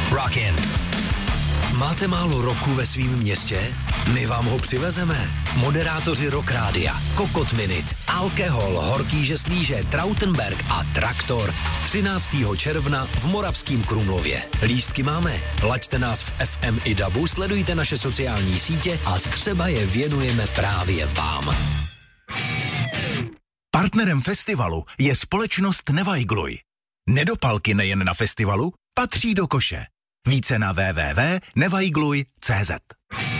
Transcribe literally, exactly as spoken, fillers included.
Rockin'. Máte málo roku ve svým městě? My vám ho přivezeme. Moderátoři Rock Rádia, Kokot Minute, Alkohol, Horký žeslíže, Trautenberg a Traktor třináctého června v Moravském Krumlově. Lístky máme. Laďte nás v F M i dabu, sledujte naše sociální sítě a třeba je věnujeme právě vám. Partnerem festivalu je společnost Nevajgluj. Nedopalky nejen na festivalu patří do koše. Více na w w w tečka nevajgluj tečka cé zet.